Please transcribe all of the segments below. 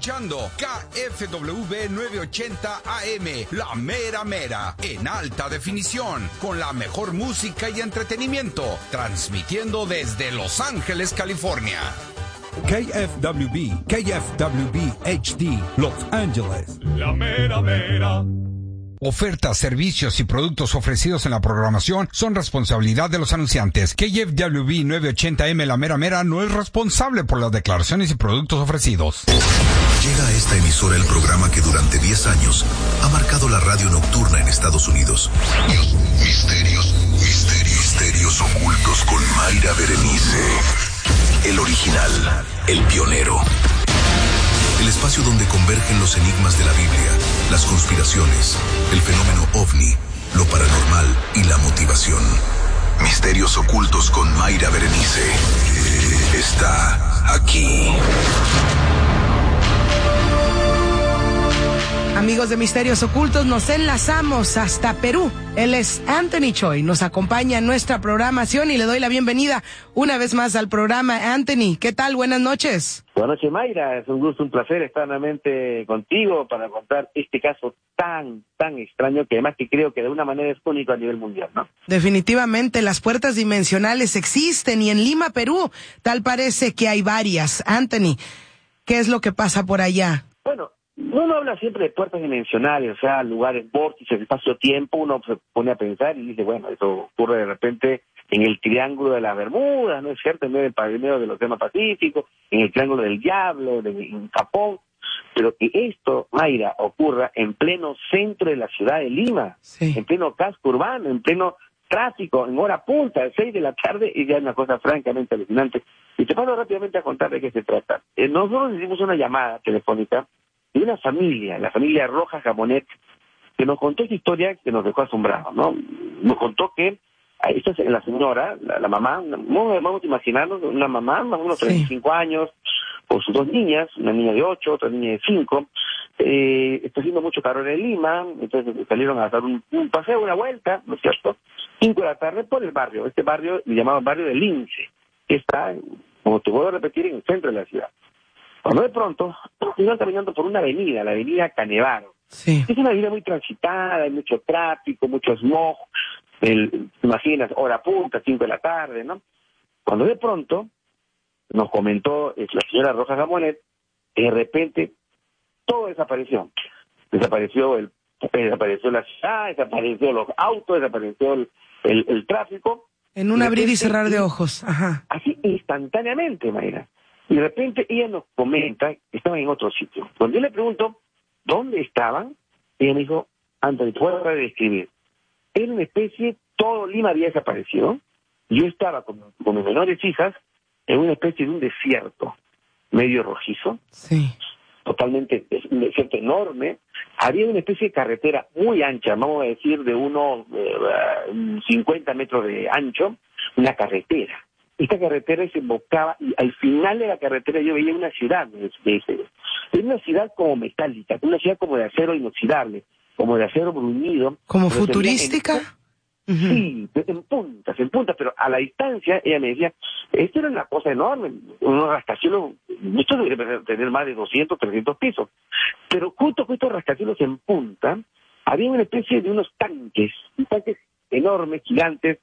Escuchando KFW 980 AM, La Mera Mera, en alta definición, con la mejor música y entretenimiento, transmitiendo desde Los Ángeles, California. KFWB HD, Los Ángeles. La Mera Mera. Ofertas, servicios y productos ofrecidos en la programación son responsabilidad de los anunciantes. KFWB 980M La Mera Mera no es responsable por las declaraciones y productos ofrecidos. Llega a esta emisora el programa que durante 10 años ha marcado la radio nocturna en Estados Unidos. Misterios ocultos con Mayra Berenice. El original, el pionero. El espacio donde convergen los enigmas de la Biblia, las conspiraciones, el fenómeno ovni, lo paranormal y la motivación. Misterios ocultos con Mayra Berenice. Está aquí. Amigos de Misterios Ocultos, nos enlazamos hasta Perú. Él es Anthony Choi, nos acompaña en nuestra programación y le doy la bienvenida una vez más al programa. Anthony, ¿qué tal? Buenas noches. Buenas noches, Mayra. Es un gusto, un placer estar nuevamente contigo para contar este caso tan extraño que además que creo que de una manera es único a nivel mundial, ¿no? Definitivamente, las puertas dimensionales existen y en Lima, Perú, tal parece que hay varias. Anthony, ¿qué es lo que pasa por allá? Bueno, uno habla siempre de puertas dimensionales, o sea, lugares, vórtices, espacio-tiempo, uno se pone a pensar y dice, bueno, eso ocurre de repente en el Triángulo de las Bermudas, ¿no es cierto?, en medio del Océano Pacífico, en el Triángulo del Diablo, en Japón, pero que esto, Mayra, ocurra en pleno centro de la ciudad de Lima, sí, en pleno casco urbano, en pleno tráfico, en hora punta, 6 de la tarde, y ya es una cosa francamente alucinante. Y te paso rápidamente a contar de qué se trata. Nosotros hicimos una llamada telefónica de una familia, la familia Rojas Gamonet, que nos contó esta historia que nos dejó asombrados, ¿no? Nos contó que esta es la señora, la mamá, vamos a imaginarnos, una mamá, más o menos 35 años, con sus 2 niñas, una niña de 8, otra niña de 5, está haciendo mucho calor en Lima, entonces salieron a dar un paseo, una vuelta, ¿no es cierto?, 5 de la tarde por el barrio, este barrio le llamaban barrio del Lince, que está, como te voy a repetir, en el centro de la ciudad. Cuando de pronto iban caminando por una avenida, la avenida Canevaro. Sí. Es una avenida muy transitada, hay mucho tráfico, mucho smog, te imaginas, hora punta, 5 de la tarde, ¿no? Cuando de pronto nos comentó la señora Rojas Gamonet, de repente todo desapareció. Desapareció la ciudad, desapareció los autos, desapareció el tráfico. En un abrir y cerrar de ojos. Ajá. Así instantáneamente, Mayra. Y de repente ella nos comenta que estaban en otro sitio. Cuando yo le pregunto dónde estaban, ella me dijo, Anthony, puedo describir. Era una especie, todo Lima había desaparecido. Yo estaba con mis menores hijas en una especie de un desierto, medio rojizo. Sí. Totalmente, un desierto enorme. Había una especie de carretera muy ancha, vamos a decir de unos 50 metros de ancho, una carretera. Esta carretera se embocaba y al final de la carretera yo veía una ciudad, era una ciudad como metálica, una ciudad como de acero inoxidable, como de acero bruñido. ¿Como futurística? Sí, en puntas, pero a la distancia ella me decía, esto era una cosa enorme, unos rascacielos, esto debería tener más de 200, 300 pisos, pero justo con estos rascacielos en punta, había una especie de unos tanques enormes, gigantes.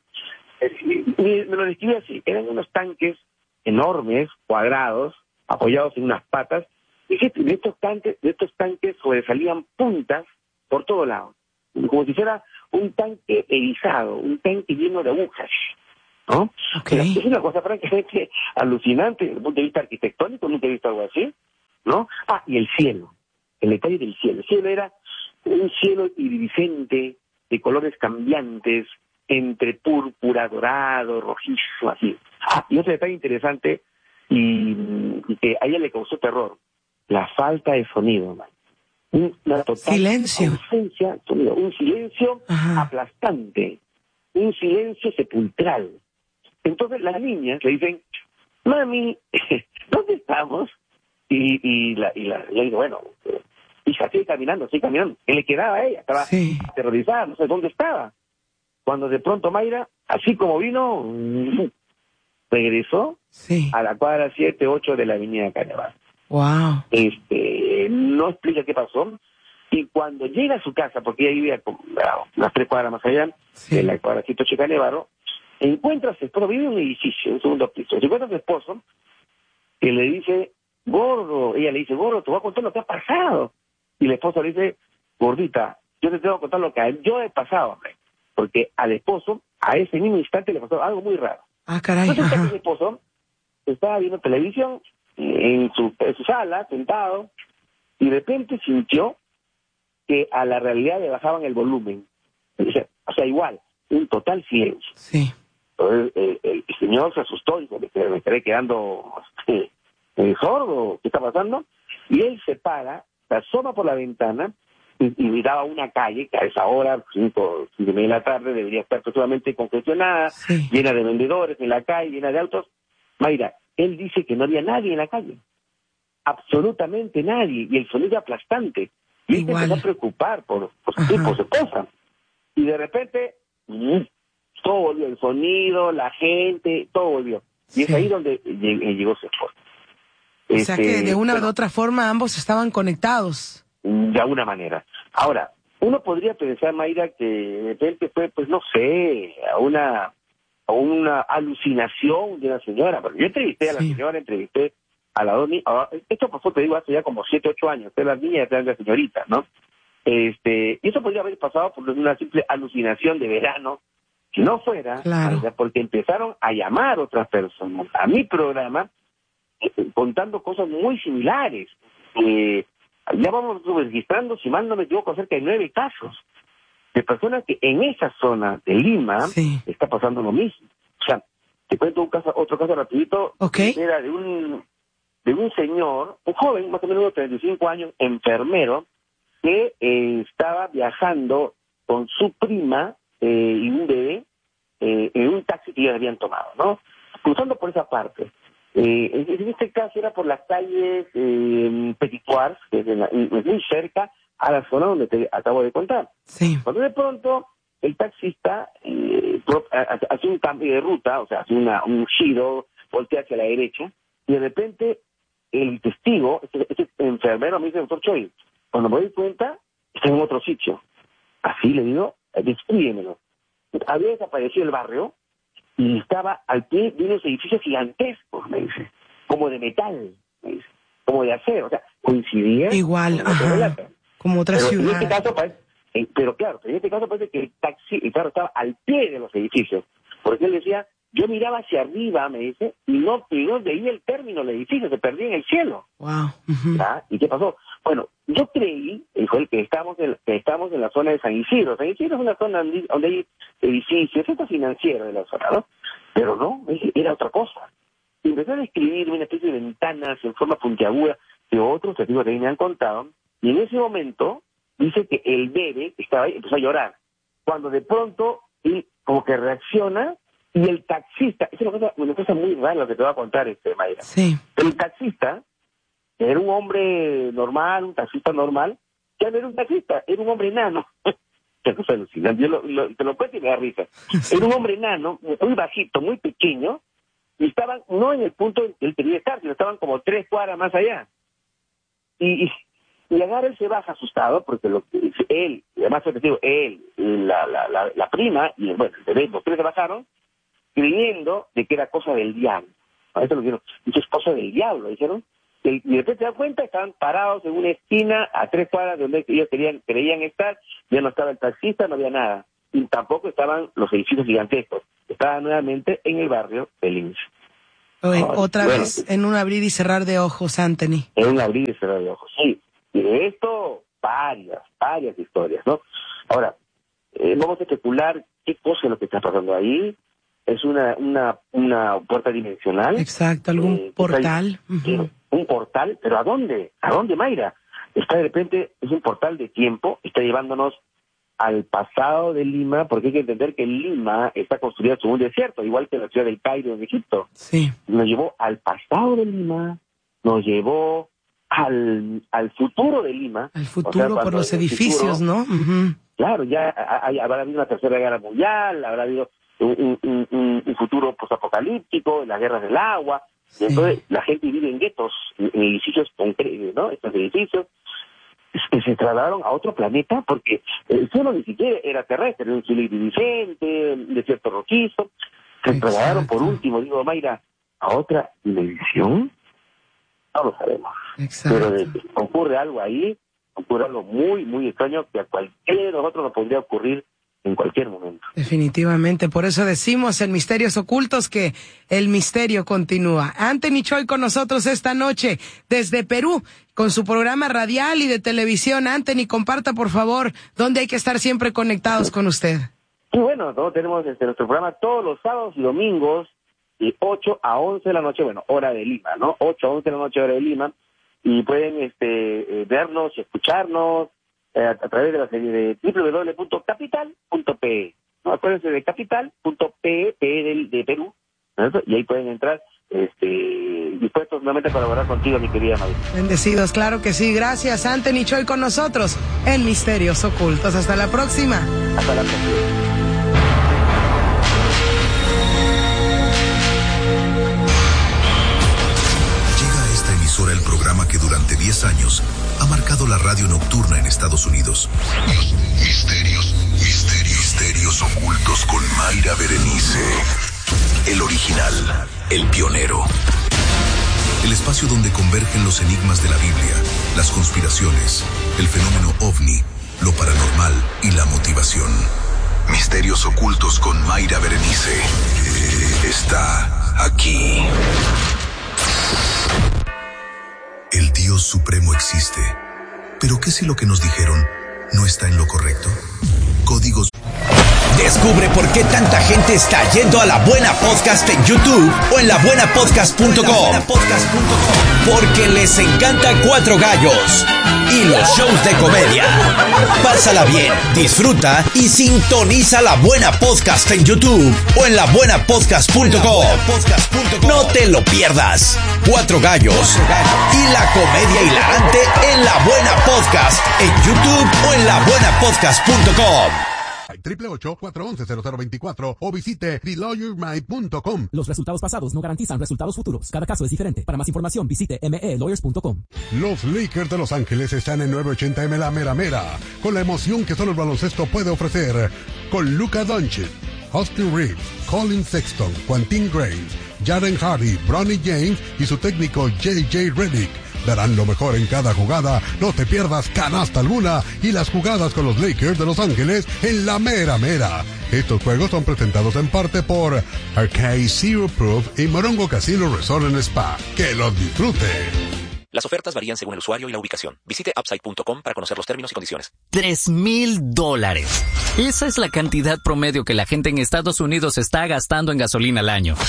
Me lo describí así, eran unos tanques enormes, cuadrados, apoyados en unas patas, y de estos tanques sobresalían puntas por todos lados, como si fuera un tanque erizado, un tanque lleno de agujas, ¿no? Okay. Es una cosa francamente alucinante desde el punto de vista arquitectónico, nunca he visto algo así, ¿no? Y el cielo, el detalle del cielo. El cielo era un cielo iridiscente, de colores cambiantes, entre púrpura, dorado, rojizo, así. Y otro detalle interesante, y que a ella le causó terror, la falta de sonido, man. Una total ausencia de sonido, un silencio aplastante, un silencio sepulcral. Entonces las niñas le dicen, mami, ¿dónde estamos? Y le digo, bueno, hija, sigue caminando. ¿Qué le quedaba a ella? Estaba aterrorizada, no sé dónde estaba. Cuando de pronto Mayra, así como vino, regresó a la cuadra 7, 8 de la avenida Canevaro. Wow. No explica qué pasó. Y cuando llega a su casa, porque ella vivía unas 3 cuadras más allá, Sí. en la cuadra 108 Canevaro, encuentra a su esposo, vive en un edificio, en un segundo piso, se encuentra a su esposo, que le dice, gordo, ella le dice, gordo, te voy a contar lo que ha pasado. Y el esposo le dice, gordita, yo te tengo que contar lo que yo he pasado, hombre. Porque al esposo, a ese mismo instante, le pasó algo muy raro. Ah, caray. Resulta que Ajá. el esposo estaba viendo televisión en su sala, sentado, y de repente sintió que a la realidad le bajaban el volumen. O sea, igual, un total silencio. Sí. Entonces, el señor se asustó y dijo, me estaré quedando sordo, ¿qué está pasando? Y él se para, se asoma por la ventana y miraba una calle que a esa hora, 5:30 de la tarde, debería estar totalmente congestionada, Sí. llena de vendedores en la calle, llena de autos. Mayra, él dice que no había nadie en la calle, absolutamente nadie, y el sonido aplastante. Y él se Igual. empezó a preocupar por su Ajá. tipo, su esposa. Y de repente, todo volvió, el sonido, la gente, todo volvió. Y es Sí. ahí donde llegó su esposa. O sea que de una u bueno, otra forma ambos estaban conectados. de alguna manera. Ahora, uno podría pensar, Mayra, que de repente fue, pues no sé, a una alucinación de una señora. Pero yo entrevisté a la Sí. señora, entrevisté a la Doni. Esto pasó, te digo, hace ya como 7, 8 años. De las niñas detrás de la señorita, ¿no? Y eso podría haber pasado por una simple alucinación de verano. Si no fuera, Claro. Mayra, porque empezaron a llamar otras personas a mi programa contando cosas muy similares. Ya vamos registrando, si mal no me equivoco, cerca de 9 casos de personas que en esa zona de Lima Sí. está pasando lo mismo. O sea, te cuento otro caso rapidito. Ok. Era de un señor, un joven, más o menos de 35 años, enfermero, que estaba viajando con su prima y un bebé en un taxi que ellos habían tomado, ¿no? Cruzando por esa parte. En este caso era por las calles Petit Quarts, que es muy cerca a la zona donde te acabo de contar. Sí. Cuando de pronto el taxista hace un cambio de ruta, o sea, hace un giro, voltea hacia la derecha, y de repente el testigo, ese enfermero, me dice, doctor Choi, cuando me doy cuenta, está en otro sitio. Así le digo, descríbemelo. Había desaparecido el barrio y estaba al pie de unos edificios gigantescos, me dice, como de metal, me dice, como de acero, o sea, coincidía Igual, con lo que ajá. relata. Como otra Pero ciudad. en este caso parece que el carro estaba al pie de los edificios, porque él decía, yo miraba hacia arriba, me dice, y no veía el término del edificio, se perdía en el cielo. Wow. Ujú. ¿Ya? ¿Y qué pasó? Bueno, yo creí, dijo él, que estamos en la zona de San Isidro. San Isidro es una zona donde hay edificios, centro financiero de la zona, ¿no? Pero no, era otra cosa. Y empezó a describirme una especie de ventanas en forma puntiaguda que otros testigos también me han contado, y en ese momento dice que el bebé que estaba ahí empezó a llorar. Cuando de pronto él como que reacciona y el taxista, es una cosa muy rara lo que te voy a contar, Mayra. Sí. El taxista era un hombre normal, un taxista normal, ya no era un taxista, era un hombre enano. Qué cosa alucinante, te lo cuento y me da risa. Era un hombre enano, muy bajito, muy pequeño, y estaban no en el punto en que él quería estar, sino estaban como 3 cuadras más allá. Y agarra, él se baja asustado, porque lo que dice él, además él, la prima, y bueno, los 3 se bajaron, creyendo de que era cosa del diablo. A eso lo dijeron, eso es cosa del diablo, dijeron. Y de repente se dan cuenta, estaban parados en una esquina a 3 cuadras de donde ellos creían estar, ya no estaba el taxista, no había nada. Y tampoco estaban los edificios gigantescos. Estaban nuevamente en el barrio de Lins. Otra vez en un abrir y cerrar de ojos, Anthony. En un abrir y cerrar de ojos, sí. Y de esto, varias historias, ¿no? Ahora, vamos a especular qué cosa es lo que está pasando ahí. Es una puerta dimensional. Exacto, algún portal. Uh-huh. Un portal, pero ¿a dónde? ¿A dónde, Mayra? Está de repente, es un portal de tiempo, está llevándonos al pasado de Lima, porque hay que entender que Lima está construida sobre un desierto, igual que la ciudad del Cairo en Egipto. Sí. Nos llevó al pasado de Lima, nos llevó al futuro de Lima. Al futuro, o sea, por los edificios, futuro, ¿no? Uh-huh. Claro, ya habrá habido una tercera guerra mundial, habrá habido un futuro posapocalíptico, las guerras del agua, Y entonces la gente vive en guetos, en edificios concretos, ¿no? Estos edificios se trasladaron a otro planeta porque el suelo ni siquiera era terrestre, era un suelo iridiscente, un desierto rojizo. Se trasladaron por último, digo, Mayra, a otra dimensión. No lo sabemos. Exacto. Pero ocurre algo ahí, ocurre algo muy, muy extraño que a cualquiera de nosotros nos podría ocurrir en cualquier momento. Definitivamente, por eso decimos en Misterios Ocultos que el misterio continúa. Anthony Choi con nosotros esta noche desde Perú con su programa radial y de televisión. Anthony, comparta por favor dónde hay que estar siempre conectados con usted. Y bueno, nosotros tenemos nuestro programa todos los sábados y domingos de 8 a 11 de la noche, bueno, hora de Lima, ¿no? 8 a 11 de la noche, hora de Lima, y pueden vernos y escucharnos a través de la serie de www.capital.pe, ¿no? Acuérdense de capital.pe, de Perú, ¿no? Y ahí pueden entrar, dispuestos nuevamente a colaborar contigo, mi querida María. Bendecidos, claro que sí. Gracias, Anthony Choi con nosotros en Misterios Ocultos. Hasta la próxima. Hasta la próxima. El programa que durante 10 años ha marcado la radio nocturna en Estados Unidos. Misterios ocultos con Mayra Berenice. El original, el pionero. El espacio donde convergen los enigmas de la Biblia, las conspiraciones, el fenómeno ovni, lo paranormal y la motivación. Misterios ocultos con Mayra Berenice. Está aquí. El Dios Supremo existe. ¿Pero qué si lo que nos dijeron no está en lo correcto? Códigos. Descubre por qué tanta gente está yendo a La Buena Podcast en YouTube o en labuenapodcast.com. Porque les encanta Cuatro Gallos y los shows de comedia. Pásala bien, disfruta y sintoniza La Buena Podcast en YouTube o en labuenapodcast.com. No te lo pierdas. Cuatro Gallos y la comedia hilarante en La Buena Podcast en YouTube o en labuenapodcast.com. 888-411-0024 o visite TheLawyerMind.com. Los resultados pasados no garantizan resultados futuros. Cada caso es diferente. Para más información visite melawyers.com. Los Lakers de Los Ángeles están en 980M La Mera Mera, con la emoción que solo el baloncesto puede ofrecer, con Luka Doncic, Austin Reeves, Colin Sexton, Quentin Grimes, Jaren Hardy, Bronny James y su técnico J.J. Redick. Darán lo mejor en cada jugada, no te pierdas canasta alguna y las jugadas con los Lakers de Los Ángeles en La Mera Mera. Estos juegos son presentados en parte por Arcade Zero Proof y Morongo Casino Resort and Spa. ¡Que los disfrute! Las ofertas varían según el usuario y la ubicación. Visite upside.com para conocer los términos y condiciones. $3,000. Esa es la cantidad promedio que la gente en Estados Unidos está gastando en gasolina al año.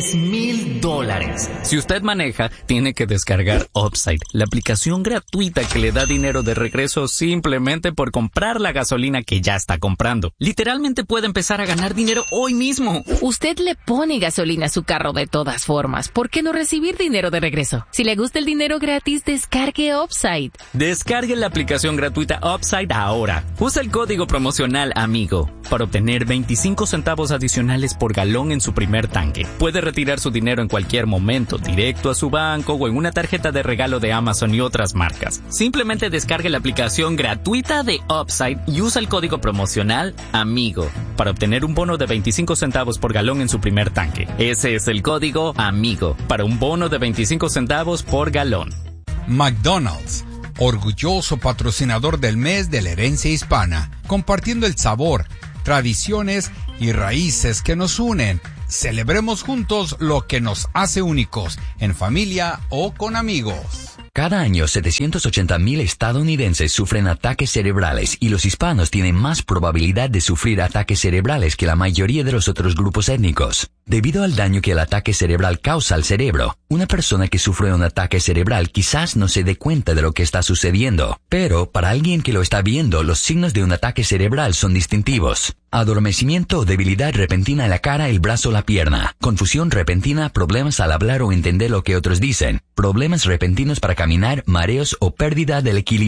$3,000. Si usted maneja, tiene que descargar Upside, la aplicación gratuita que le da dinero de regreso simplemente por comprar la gasolina que ya está comprando. Literalmente puede empezar a ganar dinero hoy mismo. Usted le pone gasolina a su carro de todas formas. ¿Por qué no recibir dinero de regreso? Si le gusta el dinero gratis, descargue Upside. Descargue la aplicación gratuita Upside ahora. Usa el código promocional AMIGO para obtener 25 centavos adicionales por galón en su primer tanque. Puede retirar su dinero en cualquier momento, directo a su banco o en una tarjeta de regalo de Amazon y otras marcas. Simplemente descargue la aplicación gratuita de Upside y usa el código promocional AMIGO para obtener un bono de 25 centavos por galón en su primer tanque. Ese es el código AMIGO para un bono de 25 centavos por galón. McDonald's, orgulloso patrocinador del mes de la herencia hispana, compartiendo el sabor, tradiciones y raíces que nos unen. Celebremos juntos lo que nos hace únicos, en familia o con amigos. Cada año 780,000 estadounidenses sufren ataques cerebrales y los hispanos tienen más probabilidad de sufrir ataques cerebrales que la mayoría de los otros grupos étnicos. Debido al daño que el ataque cerebral causa al cerebro, una persona que sufre un ataque cerebral quizás no se dé cuenta de lo que está sucediendo, pero para alguien que lo está viendo, los signos de un ataque cerebral son distintivos. Adormecimiento o debilidad repentina en la cara, el brazo o la pierna. Confusión repentina, problemas al hablar o entender lo que otros dicen. Problemas repentinos para caminar, mareos o pérdida del equilibrio.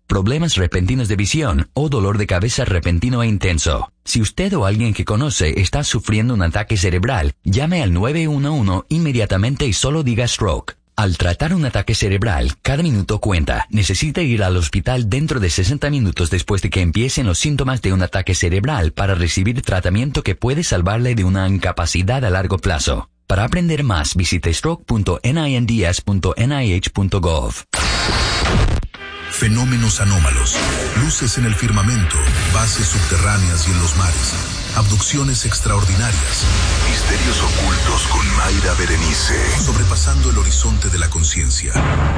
problemas repentinos de visión o dolor de cabeza repentino e intenso. Si usted o alguien que conoce está sufriendo un ataque cerebral, llame al 911 inmediatamente y solo diga stroke. Al tratar un ataque cerebral, cada minuto cuenta. Necesita ir al hospital dentro de 60 minutos después de que empiecen los síntomas de un ataque cerebral para recibir tratamiento que puede salvarle de una incapacidad a largo plazo. Para aprender más, visite stroke.ninds.nih.gov. Fenómenos anómalos, luces en el firmamento, bases subterráneas y en los mares, abducciones extraordinarias, misterios ocultos con Mayra Berenice, sobrepasando el horizonte de la conciencia.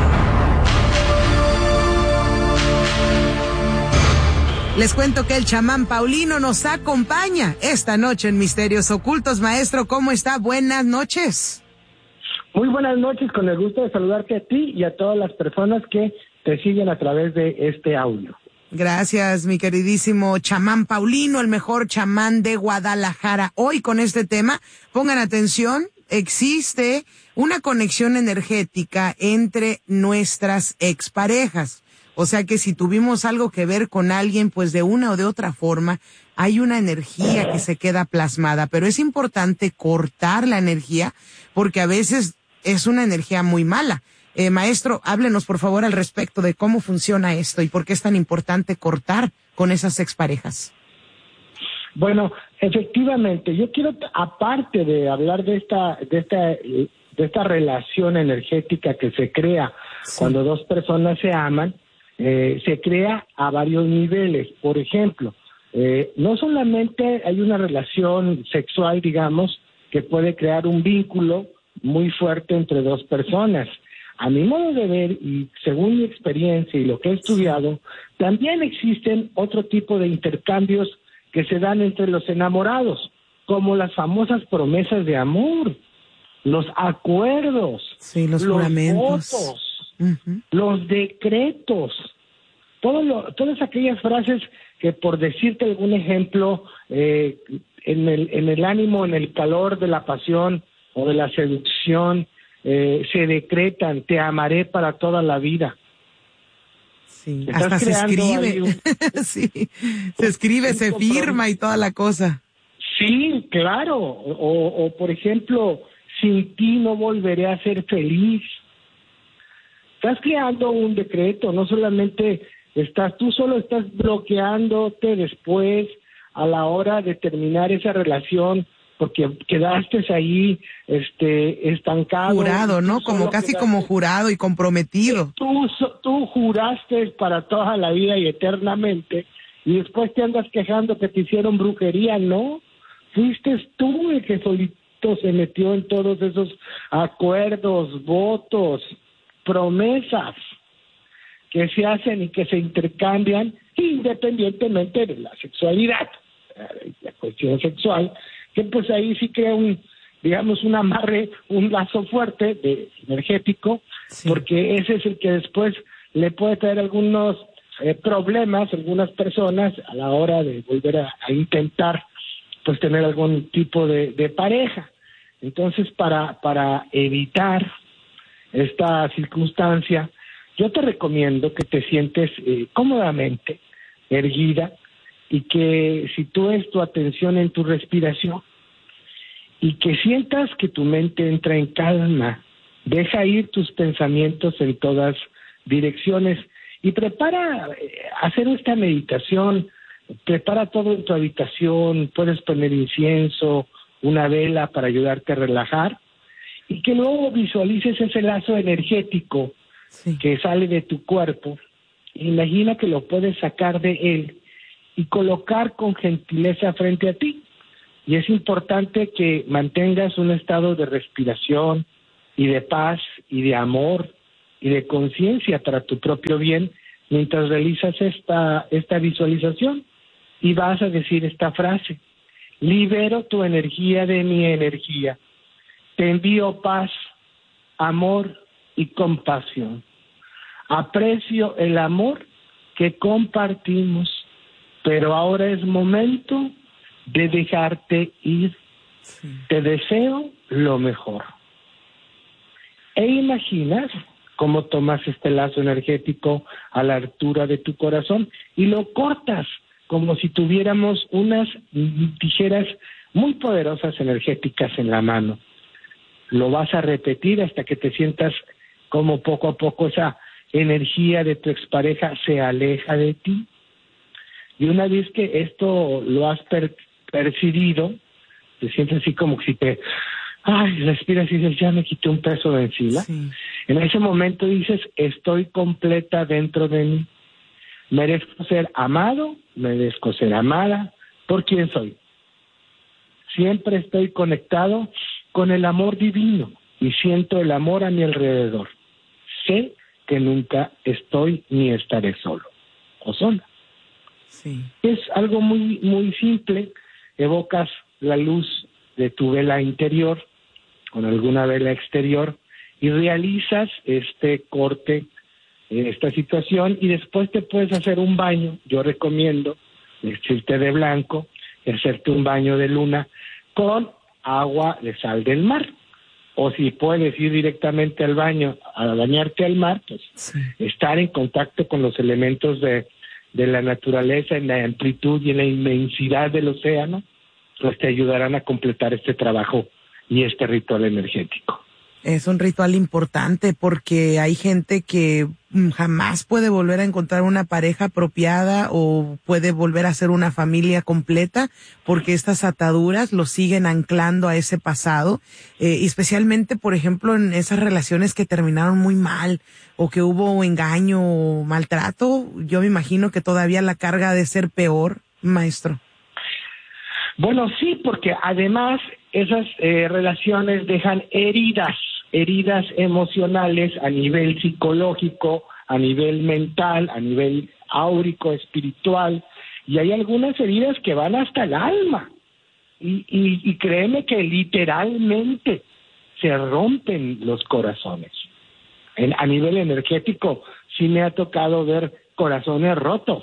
Les cuento que el chamán Paulino nos acompaña esta noche en Misterios Ocultos. Maestro, ¿cómo está? Buenas noches. Muy buenas noches, con el gusto de saludarte a ti y a todas las personas que te siguen a través de este audio. Gracias, mi queridísimo chamán Paulino, el mejor chamán de Guadalajara. Hoy con este tema, pongan atención, existe una conexión energética entre nuestras exparejas. O sea que si tuvimos algo que ver con alguien, pues de una o de otra forma, hay una energía que se queda plasmada. Pero es importante cortar la energía porque a veces es una energía muy mala. Maestro, háblenos por favor al respecto de cómo funciona esto y por qué es tan importante cortar con esas exparejas. Bueno, efectivamente, yo quiero, aparte de hablar de esta relación energética que se crea cuando dos personas se aman, se crea a varios niveles. Por ejemplo, no solamente hay una relación sexual, digamos, que puede crear un vínculo muy fuerte entre dos personas. A mi modo de ver, y según mi experiencia y lo que he estudiado, también existen otro tipo de intercambios que se dan entre los enamorados, como las famosas promesas de amor, los acuerdos, los juramentos, votos, los decretos, todas aquellas frases que, por decirte algún ejemplo, en el ánimo, en el calor de la pasión o de la seducción, se decretan: te amaré para toda la vida. Sí, hasta se escribe. Sí, se escribe, se firma y toda la cosa. Sí, claro. O por ejemplo, sin ti no volveré a ser feliz. Estás creando un decreto, no solamente tú solo estás bloqueándote después a la hora de terminar esa relación, porque quedaste ahí estancado. Jurado, ¿no? Como casi como jurado y comprometido. Tú juraste para toda la vida y eternamente, y después te andas quejando que te hicieron brujería, ¿no? Fuiste tú el que solito se metió en todos esos acuerdos, votos, promesas que se hacen y que se intercambian independientemente de la sexualidad, la cuestión sexual, que pues ahí sí crea un amarre, un lazo fuerte energético, porque ese es el que después le puede traer algunos problemas a algunas personas a la hora de volver a intentar pues tener algún tipo de pareja. Entonces, para evitar esta circunstancia, yo te recomiendo que te sientes cómodamente erguida y que sitúes tu atención en tu respiración y que sientas que tu mente entra en calma. Deja ir tus pensamientos en todas direcciones y prepara hacer esta meditación. Prepara todo en tu habitación, puedes poner incienso, una vela para ayudarte a relajar y que luego visualices ese lazo energético que sale de tu cuerpo. Imagina que lo puedes sacar de él y colocar con gentileza frente a ti. Y es importante que mantengas un estado de respiración y de paz y de amor y de conciencia para tu propio bien mientras realizas esta visualización. Y vas a decir esta frase: libero tu energía de mi energía. Te envío paz, amor y compasión. Aprecio el amor que compartimos, pero ahora es momento de dejarte ir. Te deseo lo mejor. E imaginas cómo tomas este lazo energético a la altura de tu corazón y lo cortas como si tuviéramos unas tijeras muy poderosas energéticas en la mano. Lo vas a repetir hasta que te sientas como poco a poco esa energía de tu expareja se aleja de ti. Y una vez que esto lo has percibido, te sientes así como si te... respiras y dices, ya me quité un peso de encima. Sí. En ese momento dices, estoy completa dentro de mí. Merezco ser amado, merezco ser amada por quien soy. Siempre estoy conectado con el amor divino y siento el amor a mi alrededor. Sé que nunca estoy ni estaré solo o sola. Sí. Es algo muy, muy simple. Evocas la luz de tu vela interior con alguna vela exterior y realizas este corte, esta situación, y después te puedes hacer un baño. Yo recomiendo vestirte de blanco y hacerte un baño de luna con agua de sal del mar. O si puedes ir directamente al baño a bañarte al mar, pues sí, estar en contacto con los elementos de la naturaleza, en la amplitud y en la inmensidad del océano, pues te ayudarán a completar este trabajo y este ritual energético. Es un ritual importante porque hay gente que jamás puede volver a encontrar una pareja apropiada o puede volver a ser una familia completa porque estas ataduras los siguen anclando a ese pasado, especialmente, por ejemplo, en esas relaciones que terminaron muy mal o que hubo engaño o maltrato. Yo me imagino que todavía la carga ha de ser peor, maestro. Bueno, sí, porque además esas relaciones dejan heridas emocionales a nivel psicológico, a nivel mental, a nivel áurico, espiritual, y hay algunas heridas que van hasta el alma, y créeme que literalmente se rompen los corazones. A nivel energético sí me ha tocado ver corazones rotos,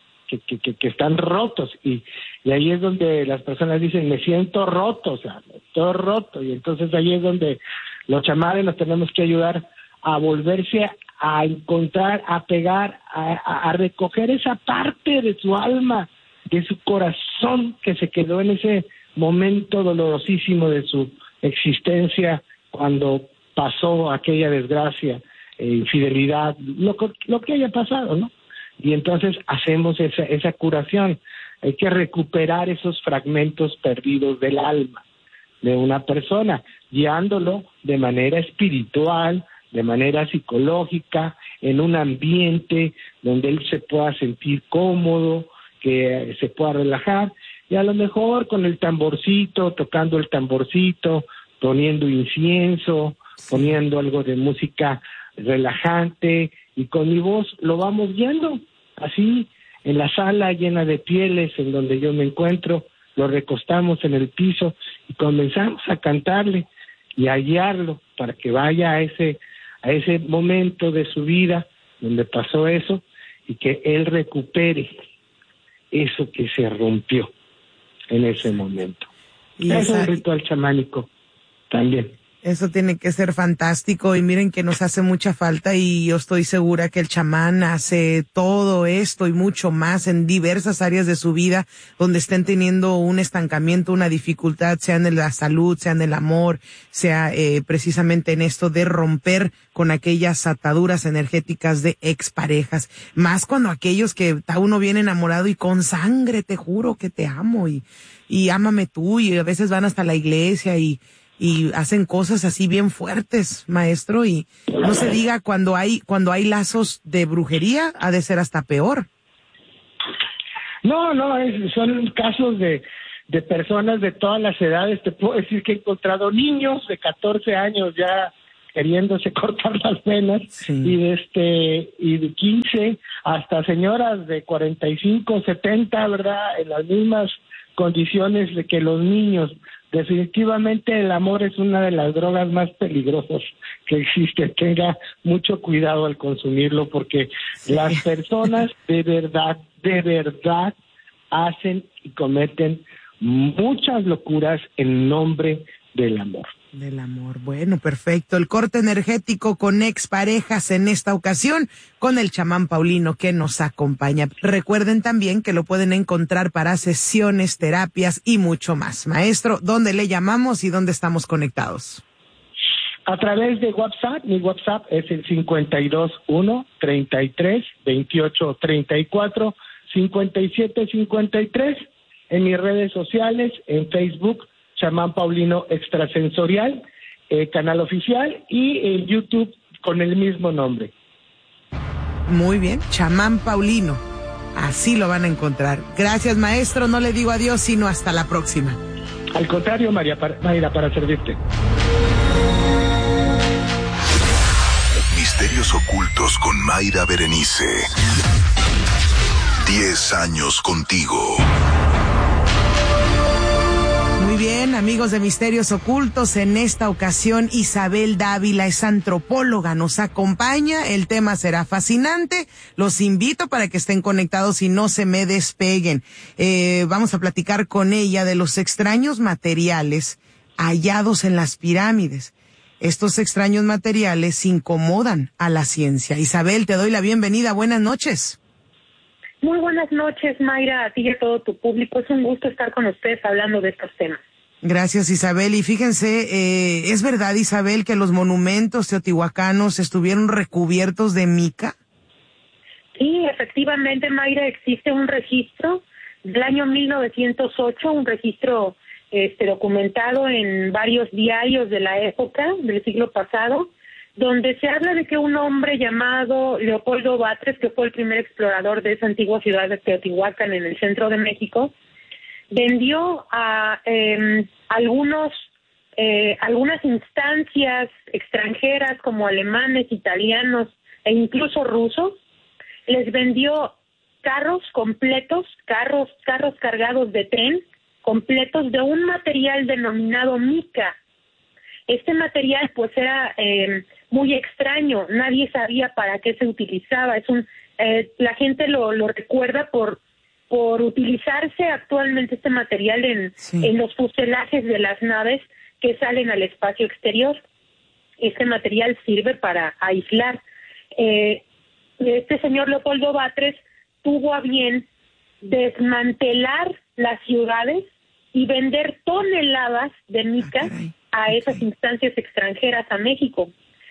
que están rotos, y ahí es donde las personas dicen, me siento roto, o sea, todo roto, y entonces ahí es donde los chamanes nos tenemos que ayudar a volverse a encontrar, a pegar, a recoger esa parte de su alma, de su corazón que se quedó en ese momento dolorosísimo de su existencia cuando pasó aquella desgracia, infidelidad, lo que haya pasado, ¿no? Y entonces hacemos esa curación. Hay que recuperar esos fragmentos perdidos del alma de una persona, guiándolo de manera espiritual, de manera psicológica, en un ambiente donde él se pueda sentir cómodo, que se pueda relajar, y a lo mejor con el tamborcito, tocando el tamborcito, poniendo incienso, poniendo algo de música relajante, y con mi voz lo vamos guiando, así, en la sala llena de pieles en donde yo me encuentro, lo recostamos en el piso y comenzamos a cantarle y a guiarlo para que vaya a ese momento de su vida donde pasó eso y que él recupere eso que se rompió en ese momento. Y es un ritual chamánico también. Eso tiene que ser fantástico y miren que nos hace mucha falta y yo estoy segura que el chamán hace todo esto y mucho más en diversas áreas de su vida donde estén teniendo un estancamiento, una dificultad, sea en la salud, sea en el amor, sea precisamente en esto de romper con aquellas ataduras energéticas de exparejas. Más cuando aquellos que está uno bien enamorado y con sangre te juro que te amo y ámame tú, y a veces van hasta la iglesia y hacen cosas así bien fuertes, maestro, y no se diga cuando hay lazos de brujería, ha de ser hasta peor. No, son casos de personas de todas las edades. Te puedo decir que he encontrado niños de 14 años ya queriéndose cortar las venas, sí, y de 15 hasta señoras de 45, 70, ¿verdad? En las mismas condiciones de que los niños. Definitivamente el amor es una de las drogas más peligrosas que existe. Tenga mucho cuidado al consumirlo porque las personas de verdad hacen y cometen muchas locuras en nombre del amor. Del amor. Bueno, perfecto. El corte energético con exparejas en esta ocasión con el chamán Paulino que nos acompaña. Recuerden también que lo pueden encontrar para sesiones, terapias y mucho más. Maestro, ¿dónde le llamamos y dónde estamos conectados? A través de WhatsApp. Mi WhatsApp es el 521-33-28-34-57-53. En mis redes sociales, en Facebook, Chamán Paulino Extrasensorial, canal oficial, y en YouTube con el mismo nombre. Muy bien, Chamán Paulino. Así lo van a encontrar. Gracias, maestro. No le digo adiós, sino hasta la próxima. Al contrario, Mayra, para servirte. Misterios ocultos con Mayra Berenice. 10 años contigo. Muy bien, amigos de Misterios Ocultos, en esta ocasión Isabel Dávila es antropóloga, nos acompaña, el tema será fascinante, los invito para que estén conectados y no se me despeguen. Vamos a platicar con ella de los extraños materiales hallados en las pirámides. Estos extraños materiales incomodan a la ciencia. Isabel, te doy la bienvenida, buenas noches. Muy buenas noches, Mayra, a ti y a todo tu público. Es un gusto estar con ustedes hablando de estos temas. Gracias, Isabel. Y fíjense, ¿es verdad, Isabel, que los monumentos teotihuacanos estuvieron recubiertos de mica? Sí, efectivamente, Mayra, existe un registro del año 1908, un registro documentado en varios diarios de la época, del siglo pasado, donde se habla de que un hombre llamado Leopoldo Batres, que fue el primer explorador de esa antigua ciudad de Teotihuacán en el centro de México, vendió a algunas instancias extranjeras como alemanes, italianos e incluso rusos, les vendió carros completos, carros cargados de tren, completos de un material denominado mica. Este material pues era muy extraño, nadie sabía para qué se utilizaba. La gente lo recuerda por utilizarse actualmente este material en los fuselajes de las naves que salen al espacio exterior. Este material sirve para aislar. Este señor Leopoldo Batres tuvo a bien desmantelar las ciudades y vender toneladas de mica a esas instancias extranjeras a México.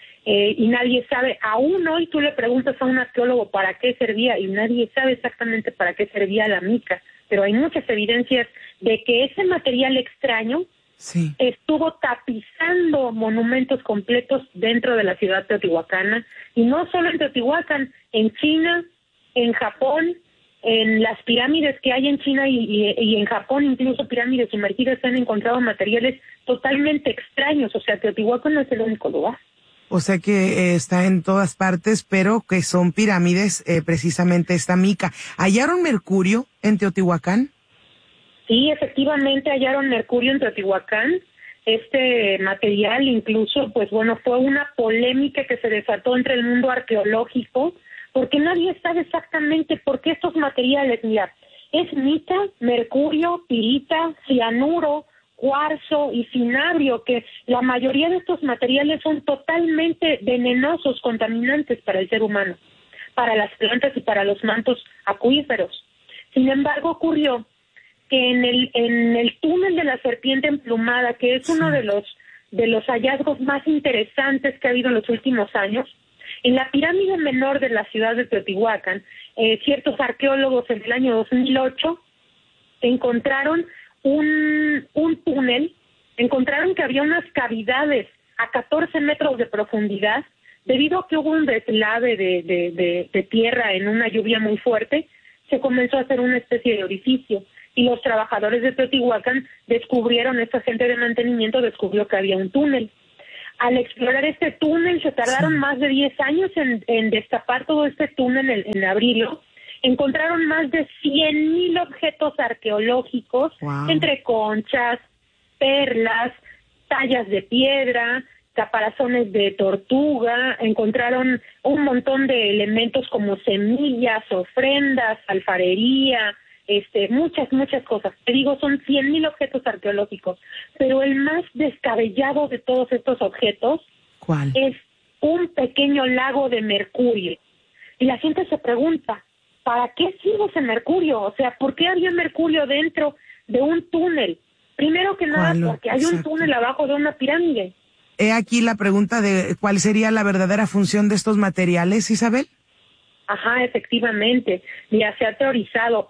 Y nadie sabe, aún hoy tú le preguntas a un arqueólogo para qué servía y nadie sabe exactamente para qué servía la mica, pero hay muchas evidencias de que ese material extraño estuvo tapizando monumentos completos dentro de la ciudad teotihuacana, y no solo en Teotihuacán, en China, en Japón, en las pirámides que hay en China y en Japón, incluso pirámides sumergidas, se han encontrado materiales totalmente extraños. O sea, Teotihuacán no es el único lugar. O sea que está en todas partes, pero que son pirámides, precisamente esta mica. ¿Hallaron mercurio en Teotihuacán? Sí, efectivamente hallaron mercurio en Teotihuacán. Este material incluso, pues bueno, fue una polémica que se desató entre el mundo arqueológico, porque nadie sabe exactamente por qué estos materiales, mira, es mica, mercurio, pirita, cianuro, cuarzo y cinabrio, que la mayoría de estos materiales son totalmente venenosos, contaminantes para el ser humano, para las plantas y para los mantos acuíferos. Sin embargo, ocurrió que en el túnel de la serpiente emplumada, que es uno de los hallazgos más interesantes que ha habido en los últimos años, en la pirámide menor de la ciudad de Teotihuacán, ciertos arqueólogos en el año 2008 encontraron un túnel, encontraron que había unas cavidades a 14 metros de profundidad, debido a que hubo un deslave de tierra en una lluvia muy fuerte. Se comenzó a hacer una especie de orificio, y los trabajadores de Teotihuacán descubrieron, esta gente de mantenimiento descubrió que había un túnel. Al explorar este túnel se tardaron más de 10 años en destapar todo este túnel, en abrirlo. Encontraron más de 100,000 objetos arqueológicos, entre conchas, perlas, tallas de piedra, caparazones de tortuga. Encontraron un montón de elementos como semillas, ofrendas, alfarería, muchas cosas. Te digo, son 100,000 objetos arqueológicos, pero el más descabellado de todos estos objetos ¿Cuál? Es un pequeño lago de mercurio. Y la gente se pregunta, ¿para qué sirve ese mercurio? O sea, ¿por qué había mercurio dentro de un túnel? Primero que nada, porque hay un túnel abajo de una pirámide. He aquí la pregunta de cuál sería la verdadera función de estos materiales, Isabel. Ajá, efectivamente. Mira, se ha teorizado.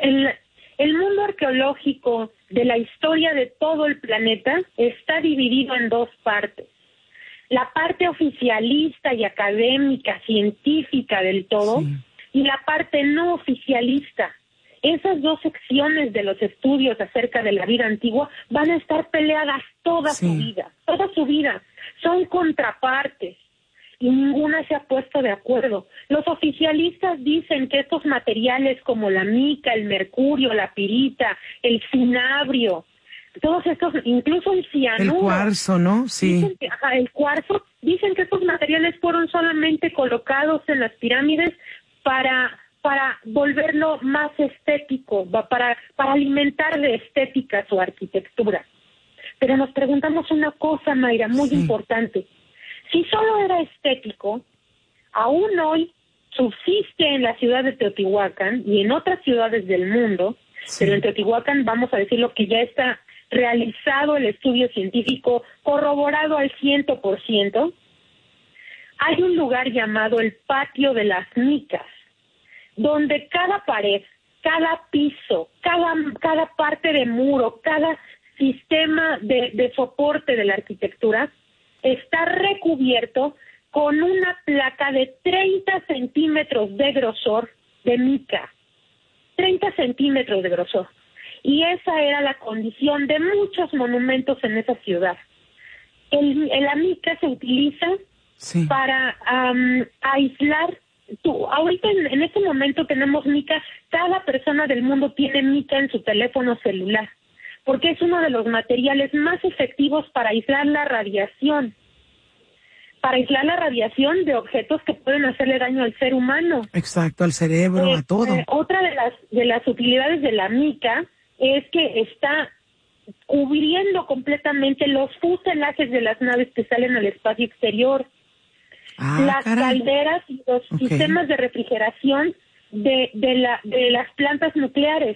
El mundo arqueológico de la historia de todo el planeta está dividido en dos partes. La parte oficialista y académica, científica del todo, y la parte no oficialista. Esas dos secciones de los estudios acerca de la vida antigua van a estar peleadas toda su vida. Son contrapartes y ninguna se ha puesto de acuerdo. Los oficialistas dicen que estos materiales como la mica, el mercurio, la pirita, el cinabrio, todos estos, incluso el cianuro. El cuarzo, ¿no? Sí. El cuarzo, dicen que estos materiales fueron solamente colocados en las pirámides para volverlo más estético, para alimentar de estética su arquitectura. Pero nos preguntamos una cosa, Mayra, muy importante. Si solo era estético, aún hoy subsiste en la ciudad de Teotihuacán y en otras ciudades del mundo, pero en Teotihuacán vamos a decirlo que ya está realizado el estudio científico corroborado al 100%, hay un lugar llamado el Patio de las Micas, donde cada pared, cada piso, cada parte de muro, cada sistema de soporte de la arquitectura está recubierto con una placa de 30 centímetros de grosor de mica. 30 centímetros de grosor. Y esa era la condición de muchos monumentos en esa ciudad. La mica se utiliza para aislar. Ahorita en este momento tenemos mica, cada persona del mundo tiene mica en su teléfono celular, porque es uno de los materiales más efectivos para aislar la radiación. Para aislar la radiación de objetos que pueden hacerle daño al ser humano. Exacto, al cerebro, a todo. Otra de las utilidades de la mica es que está cubriendo completamente los fuselajes de las naves que salen al espacio exterior. Las calderas y los sistemas de refrigeración de las plantas nucleares.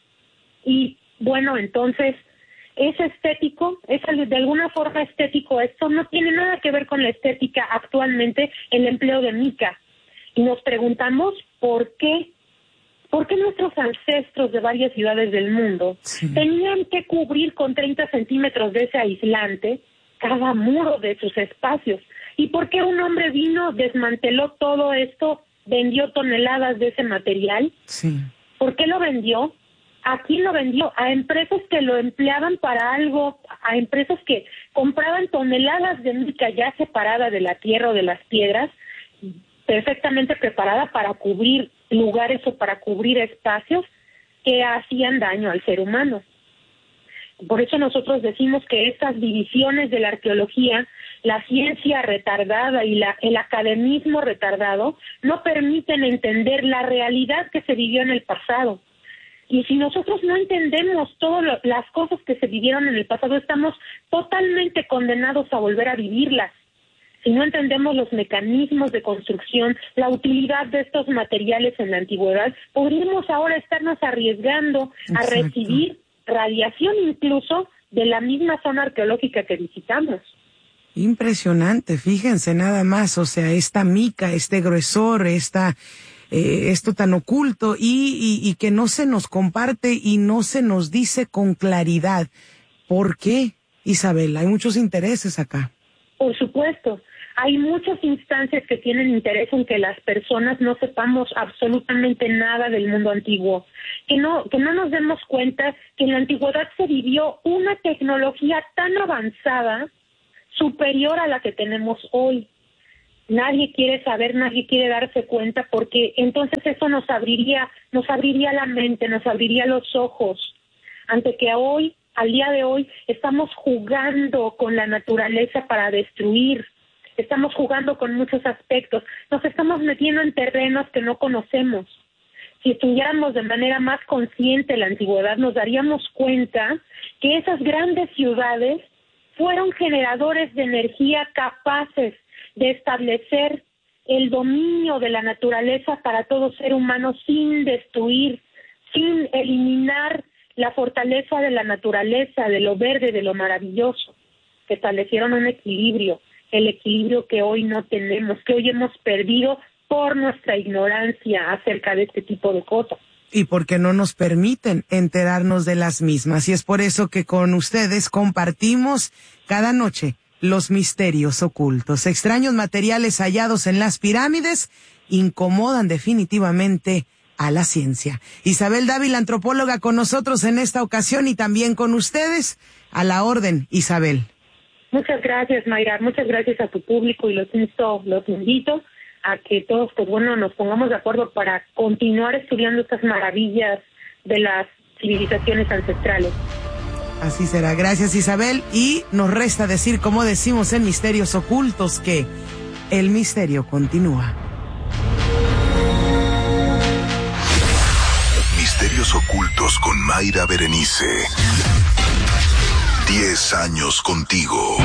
Y bueno, entonces es estético, es de alguna forma estético. Esto no tiene nada que ver con la estética actualmente, el empleo de mica. Y nos preguntamos por qué nuestros ancestros de varias ciudades del mundo tenían que cubrir con 30 centímetros de ese aislante cada muro de sus espacios. ¿Y por qué un hombre vino, desmanteló todo esto, vendió toneladas de ese material? ¿Por qué lo vendió? ¿A quién lo vendió? A empresas que lo empleaban para algo, a empresas que compraban toneladas de mica ya separada de la tierra o de las piedras, perfectamente preparada para cubrir lugares o para cubrir espacios que hacían daño al ser humano. Por eso nosotros decimos que estas divisiones de la arqueología, la ciencia retardada y el academismo retardado, no permiten entender la realidad que se vivió en el pasado. Y si nosotros no entendemos todas las cosas que se vivieron en el pasado, estamos totalmente condenados a volver a vivirlas. Si no entendemos los mecanismos de construcción, la utilidad de estos materiales en la antigüedad, podríamos ahora estarnos arriesgando a recibir radiación incluso de la misma zona arqueológica que visitamos. Impresionante, fíjense nada más, o sea, esta mica, este gruesor, esto tan oculto y que no se nos comparte y no se nos dice con claridad. ¿Por qué, Isabel? Hay muchos intereses acá. Por supuesto. Hay muchas instancias que tienen interés en que las personas no sepamos absolutamente nada del mundo antiguo, que no nos demos cuenta que en la antigüedad se vivió una tecnología tan avanzada, superior a la que tenemos hoy. Nadie quiere saber, nadie quiere darse cuenta, porque entonces eso nos abriría la mente, nos abriría los ojos, ante que hoy, al día de hoy, estamos jugando con la naturaleza para destruir. Estamos jugando con muchos aspectos, nos estamos metiendo en terrenos que no conocemos. si estudiáramos de manera más consciente la antigüedad, nos daríamos cuenta que esas grandes ciudades fueron generadores de energía capaces de establecer el dominio de la naturaleza para todo ser humano sin destruir, sin eliminar la fortaleza de la naturaleza, de lo verde, de lo maravilloso. Que establecieron un equilibrio, el equilibrio que hoy no tenemos, que hoy hemos perdido por nuestra ignorancia acerca de este tipo de cosas. Y porque no nos permiten enterarnos de las mismas. Y es por eso que con ustedes compartimos cada noche los misterios ocultos. Extraños materiales hallados en las pirámides incomodan definitivamente a la ciencia. Isabel Dávila, antropóloga, con nosotros en esta ocasión y también con ustedes. A la orden, Isabel. Muchas gracias, Mayra. Muchas gracias a tu público y los invito a que todos, pues bueno, nos pongamos de acuerdo para continuar estudiando estas maravillas de las civilizaciones ancestrales. Así será. Gracias, Isabel. Y nos resta decir, como decimos en Misterios Ocultos, que el misterio continúa. Misterios Ocultos con Mayra Berenice. 10 años contigo.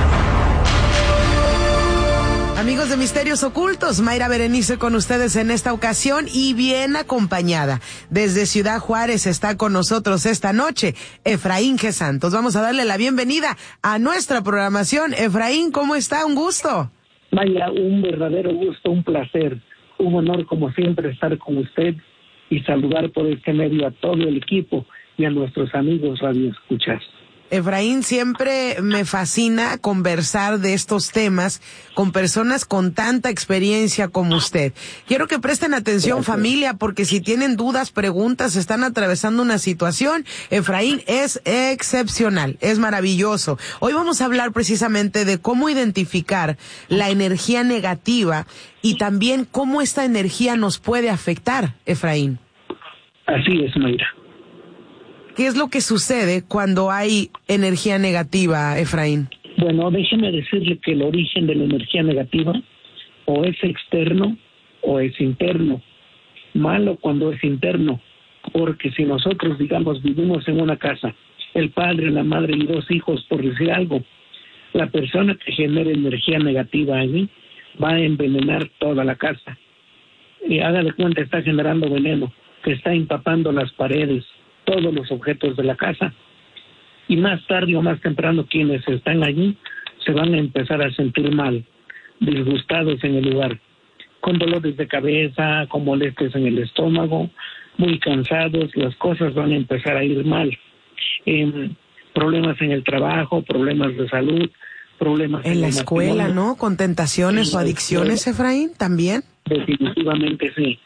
Amigos de Misterios Ocultos, Mayra Berenice con ustedes en esta ocasión y bien acompañada. Desde Ciudad Juárez está con nosotros esta noche Efraín G. Santos. Vamos a darle la bienvenida a nuestra programación. Efraín, ¿cómo está? Un gusto. Mayra, un verdadero gusto, un placer, un honor como siempre estar con usted y saludar por este medio a todo el equipo y a nuestros amigos radioescuchas. Efraín, siempre me fascina conversar de estos temas con personas con tanta experiencia como usted. Quiero que presten atención, familia, porque si tienen dudas, preguntas, están atravesando una situación, Efraín es excepcional, es maravilloso. Hoy vamos a hablar precisamente de cómo identificar la energía negativa y también cómo esta energía nos puede afectar, Efraín. Así es, Mayra. ¿Qué es lo que sucede cuando hay energía negativa, Efraín? Bueno, déjeme decirle que el origen de la energía negativa o es externo o es interno. Malo cuando es interno, porque si nosotros, digamos, vivimos en una casa, el padre, la madre y 2 hijos, por decir algo, la persona que genere energía negativa allí va a envenenar toda la casa. Y haga de cuenta, está generando veneno, que está empapando las paredes, todos los objetos de la casa, y más tarde o más temprano quienes están allí se van a empezar a sentir mal, disgustados en el lugar, con dolores de cabeza, con molestias en el estómago, muy cansados, las cosas van a empezar a ir mal, problemas en el trabajo, problemas de salud, problemas en la escuela, ¿no? Con tentaciones o adicciones, Efraín, también. Definitivamente sí.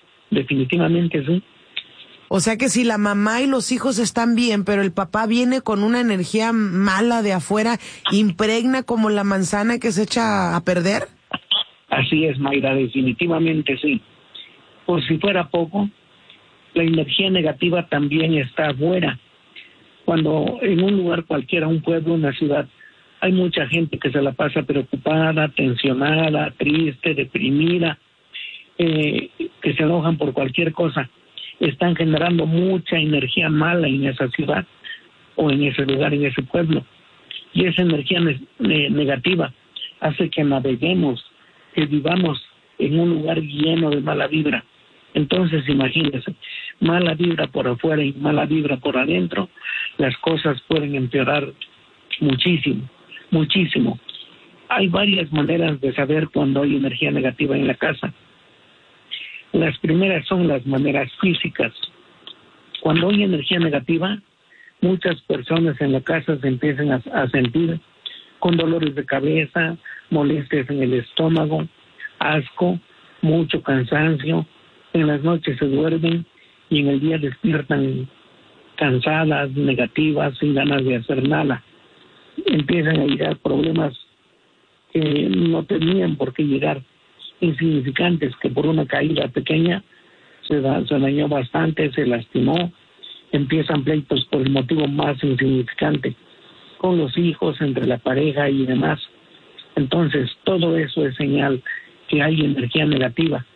O sea que si la mamá y los hijos están bien, pero el papá viene con una energía mala de afuera, impregna como la manzana que se echa a perder. Así es, Mayra, definitivamente sí. Por si fuera poco, la energía negativa también está afuera. Cuando en un lugar cualquiera, un pueblo, una ciudad, hay mucha gente que se la pasa preocupada, tensionada, triste, deprimida, que se enojan por cualquier cosa. Están generando mucha energía mala en esa ciudad o en ese lugar, en ese pueblo. Y esa energía negativa hace que naveguemos, que vivamos en un lugar lleno de mala vibra. Entonces, imagínense, mala vibra por afuera y mala vibra por adentro, las cosas pueden empeorar muchísimo, muchísimo. Hay varias maneras de saber cuando hay energía negativa en la casa. Las primeras son las maneras físicas. Cuando hay energía negativa, muchas personas en la casa se empiezan a sentir con dolores de cabeza, molestias en el estómago, asco, mucho cansancio. En las noches se duermen y en el día despiertan cansadas, negativas, sin ganas de hacer nada. Empiezan a llegar problemas que no tenían por qué llegar, insignificantes, que por una caída pequeña se dañó bastante, se lastimó. Empiezan pleitos por el motivo más insignificante, con los hijos, entre la pareja y demás. Entonces, todo eso es señal que hay energía negativa.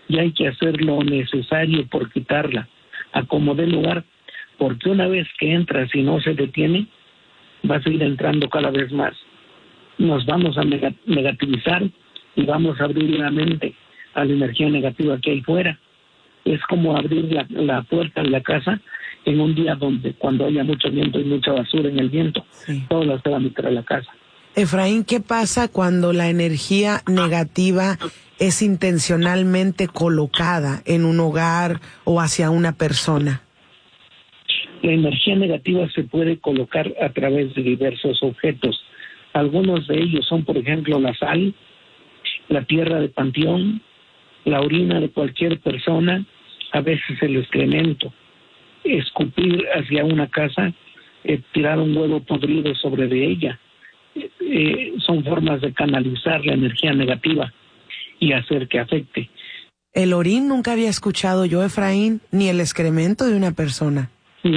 y hay que hacer lo necesario por quitarla, a como dé lugar, porque una vez que entras y no se detiene, vas a ir entrando cada vez más. Nos vamos a negativizar y vamos a abrir la mente a la energía negativa que hay fuera. Es como abrir la puerta de la casa en un día donde cuando haya mucho viento y mucha basura en el viento, todo se va a meter a la casa. Efraín, ¿qué pasa cuando la energía negativa es intencionalmente colocada en un hogar o hacia una persona? La energía negativa se puede colocar a través de diversos objetos. Algunos de ellos son, por ejemplo, la sal, la tierra de panteón, la orina de cualquier persona, a veces el excremento, escupir hacia una casa, tirar un huevo podrido sobre de ella. Son formas de canalizar la energía negativa y hacer que afecte. El orín nunca había escuchado yo, Efraín, ni el excremento de una persona.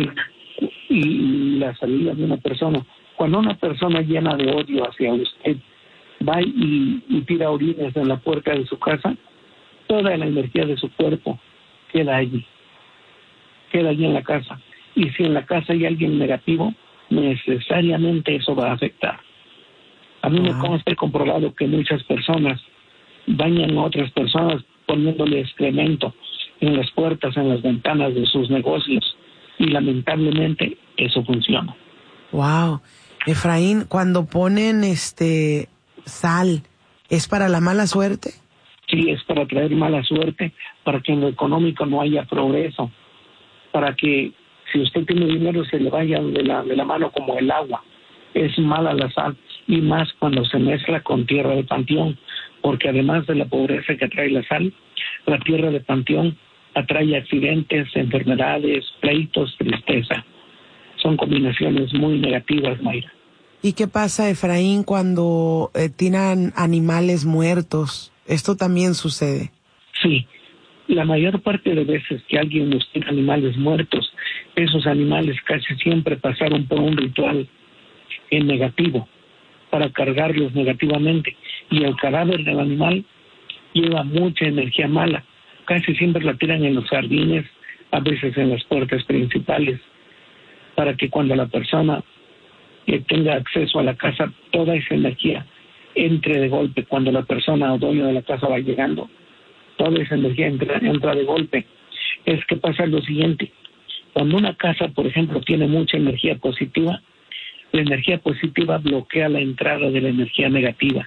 Y la salida de una persona. Cuando una persona llena de odio hacia usted va y tira orines en la puerta de su casa, toda la energía de su cuerpo queda allí en la casa. Y si en la casa hay alguien negativo, necesariamente eso va a afectar. A mí me consta comprobado que muchas personas bañan a otras personas poniéndole excremento en las puertas, en las ventanas de sus negocios, y lamentablemente eso funciona. Wow. Efraín, cuando ponen sal, ¿es para la mala suerte? Sí, es para traer mala suerte, para que en lo económico no haya progreso, para que si usted tiene dinero se le vaya de la mano como el agua. Es mala la sal, y más cuando se mezcla con tierra de panteón, porque además de la pobreza que trae la sal, la tierra de panteón atrae accidentes, enfermedades, pleitos, tristeza. Son combinaciones muy negativas, Mayra. ¿Y qué pasa, Efraín, cuando tiran animales muertos? ¿Esto también sucede? Sí, la mayor parte de veces que alguien nos tira animales muertos, esos animales casi siempre pasaron por un ritual negativo para cargarlos negativamente, y el cadáver del animal lleva mucha energía mala. Casi siempre la tiran en los jardines, a veces en las puertas principales, para que cuando la persona tenga acceso a la casa, toda esa energía entre de golpe. Cuando la persona o dueño de la casa va llegando, toda esa energía entra de golpe. Es que pasa lo siguiente: cuando una casa, por ejemplo, tiene mucha energía positiva, la energía positiva bloquea la entrada de la energía negativa.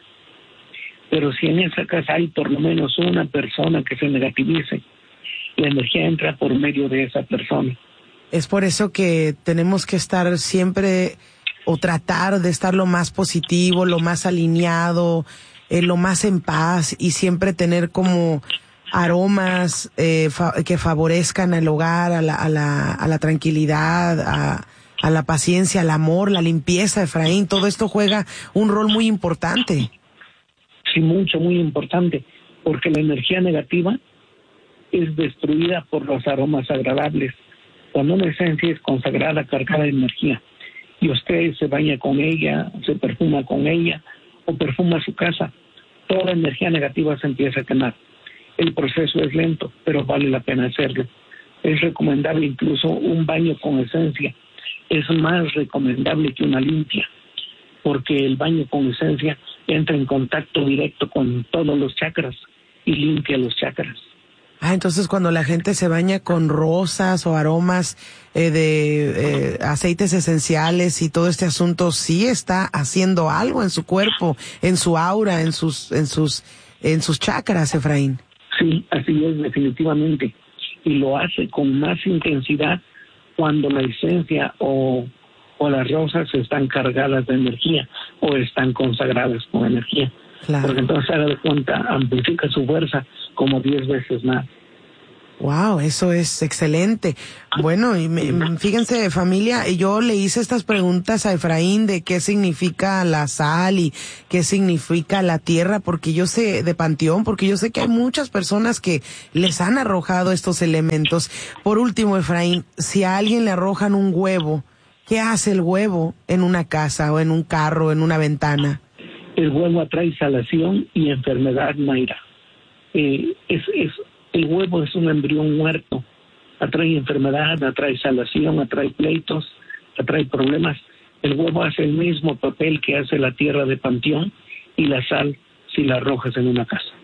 Pero si en esa casa hay por lo menos una persona que se negativice, la energía entra por medio de esa persona. Es por eso que tenemos que estar siempre, o tratar de estar lo más positivo, lo más alineado, lo más en paz, y siempre tener como aromas que favorezcan al hogar, a la tranquilidad, a la paciencia, al amor, la limpieza, Efraín. Todo esto juega un rol muy importante. Sí, muy importante, porque la energía negativa es destruida por los aromas agradables. Cuando una esencia es consagrada, cargada de energía, y usted se baña con ella, se perfuma con ella, o perfuma su casa, toda la energía negativa se empieza a quemar. El proceso es lento, pero vale la pena hacerlo. Es recomendable incluso un baño con esencia. Es más recomendable que una limpia, porque el baño con esencia entra en contacto directo con todos los chakras y limpia los chakras. Entonces cuando la gente se baña con rosas o aromas de aceites esenciales y todo este asunto, sí está haciendo algo en su cuerpo, en su aura, en sus chakras, Efraín. Sí, así es, definitivamente. Y lo hace con más intensidad cuando la esencia o las rosas están cargadas de energía o están consagradas con energía. Claro. Porque entonces, haga de cuenta, amplifica su fuerza como 10 veces más. Wow, eso es excelente. Bueno, y fíjense, familia, yo le hice estas preguntas a Efraín de qué significa la sal y qué significa la tierra, porque yo sé, de panteón, porque yo sé que hay muchas personas que les han arrojado estos elementos. Por último, Efraín, si a alguien le arrojan un huevo, ¿qué hace el huevo en una casa o en un carro, en una ventana? El huevo atrae salación y enfermedad, Mayra. Es El huevo es un embrión muerto, atrae enfermedad, atrae salación, atrae pleitos, atrae problemas. El huevo hace el mismo papel que hace la tierra de panteón y la sal si la arrojas en una casa.